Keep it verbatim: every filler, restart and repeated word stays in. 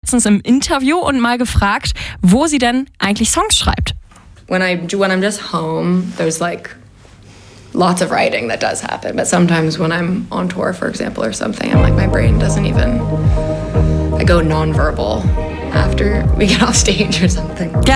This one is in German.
letztens im Interview und mal gefragt, wo sie denn eigentlich Songs schreibt. When I when I'm just home, there's like lots of writing that does happen. But sometimes when I'm on tour, for example, or something, I'm like my brain doesn't even. I go nonverbal after we get off stage or something. Ja,